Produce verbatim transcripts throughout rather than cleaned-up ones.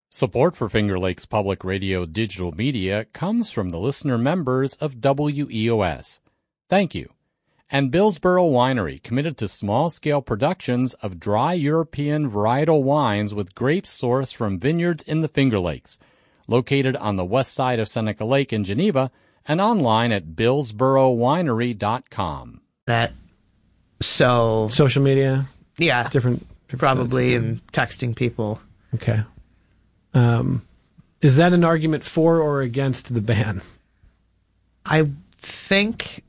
Support for Finger Lakes Public Radio digital media comes from the listener members of W E O S. Thank you. And Billsboro Winery, committed to small-scale productions of dry European varietal wines with grapes sourced from vineyards in the Finger Lakes, located on the west side of Seneca Lake in Geneva, and online at billsboro winery dot com. That, so... Social media? Yeah. Different... different probably, sites. and texting people. Okay. Um, is that an argument for or against the ban? I think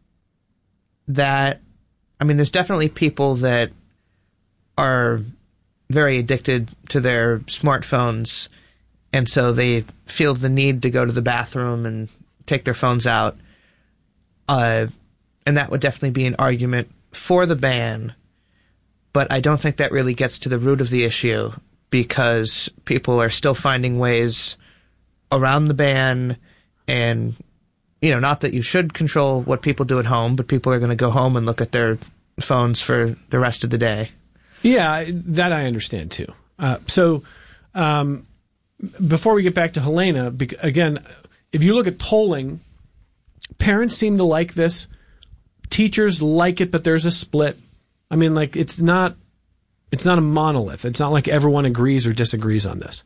that, I mean, there's definitely people that are very addicted to their smartphones, and so they feel the need to go to the bathroom and take their phones out. Uh, and that would definitely be an argument for the ban, but I don't think that really gets to the root of the issue, because people are still finding ways around the ban, and, you know, not that you should control what people do at home, but people are going to go home and look at their phones for the rest of the day. Yeah, that I understand too. Uh, so, um, before we get back to Helena, bec- again, if you look at polling, parents seem to like this. Teachers like it, but there's a split. I mean, like, it's not... It's not a monolith. It's not like everyone agrees or disagrees on this.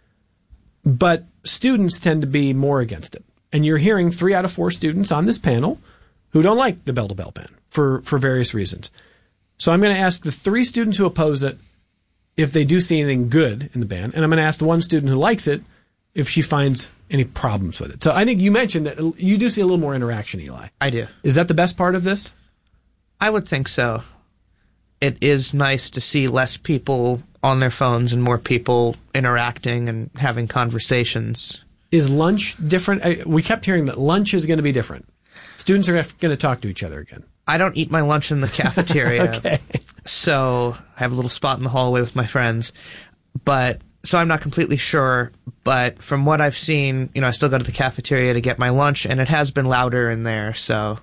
But students tend to be more against it. And you're hearing three out of four students on this panel who don't like the bell-to-bell ban for, for various reasons. So I'm going to ask the three students who oppose it if they do see anything good in the ban. And I'm going to ask the one student who likes it if she finds any problems with it. So I think you mentioned that you do see a little more interaction, Eli. I do. Is that the best part of this? I would think so. It is nice to see less people on their phones and more people interacting and having conversations. Is lunch different? I, we kept hearing that lunch is going to be different. Students are going to talk to each other again. I don't eat my lunch in the cafeteria. Okay. So I have a little spot in the hallway with my friends. But so I'm not completely sure. But from what I've seen, you know, I still go to the cafeteria to get my lunch, and it has been louder in there. So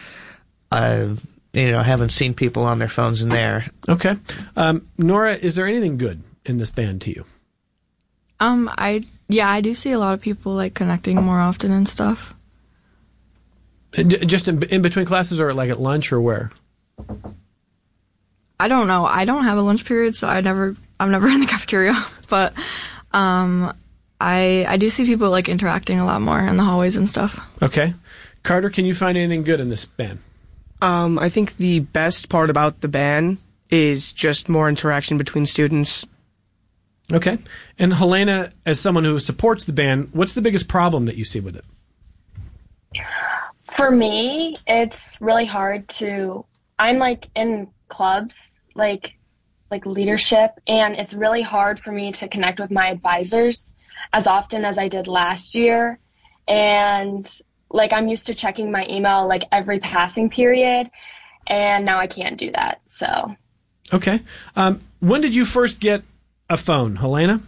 uh You know, I haven't seen people on their phones in there. Okay. Um, Nora, is there anything good in this band to you? Um, I, yeah, I do see a lot of people, like, connecting more often and stuff. Just in, in between classes, or like at lunch, or where? I don't know. I don't have a lunch period, so I never, I'm never in the cafeteria. But, um, I, I do see people, like, interacting a lot more in the hallways and stuff. Okay. Carter, can you find anything good in this band? Um, I think the best part about the ban is just more interaction between students. Okay. And Helena, as someone who supports the ban, what's the biggest problem that you see with it? For me, it's really hard to, I'm like in clubs, like, like leadership, and it's really hard for me to connect with my advisors as often as I did last year. And like, I'm used to checking my email, like, every passing period, and now I can't do that, so. Okay. Um, when did you first get a phone, Helena?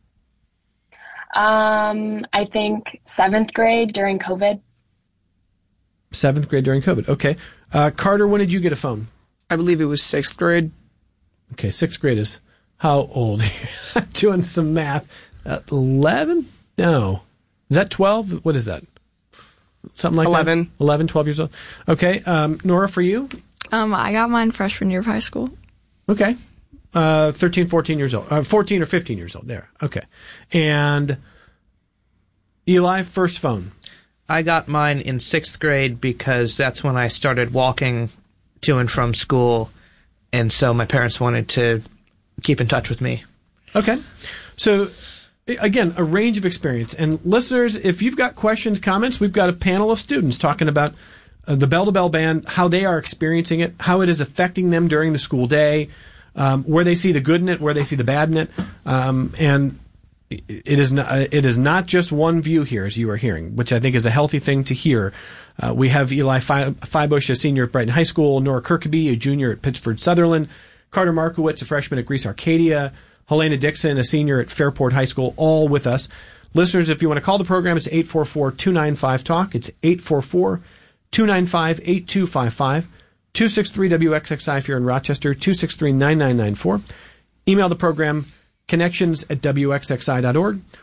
Um, I think seventh grade during COVID. Seventh grade during COVID. Okay. Uh, Carter, when did you get a phone? I believe it was sixth grade. Okay, sixth grade is how old? Doing some math. Uh, eleven? No. Is that twelve? What is that? Something like eleven. that? eleven, twelve years old. Okay. Um, Nora, for you? Um, I got mine freshman year of high school. Okay. Uh, thirteen, fourteen years old. Uh, fourteen or fifteen years old. There. Okay. And Eli, first phone. I got mine in sixth grade because that's when I started walking to and from school, and so my parents wanted to keep in touch with me. Okay. So, again, a range of experience. And listeners, if you've got questions, comments, we've got a panel of students talking about uh, the bell-to-bell ban, how they are experiencing it, how it is affecting them during the school day, um, where they see the good in it, where they see the bad in it. Um, and it is not, it is not just one view here, as you are hearing, which I think is a healthy thing to hear. Uh, we have Eli Feibush, a senior at Brighton High School, Nora Kirkeby, a junior at Pittsford Sutherland, Carter Markowitz, a freshman at Greece Arcadia, Helena Dixon, a senior at Fairport High School, all with us. Listeners, if you want to call the program, it's eight four four, two nine five, talk. It's eight four four, two nine five, eight two five five, two six three W X X I if you're in Rochester, two six three, nine nine nine four. Email the program, connections at W X X I dot org,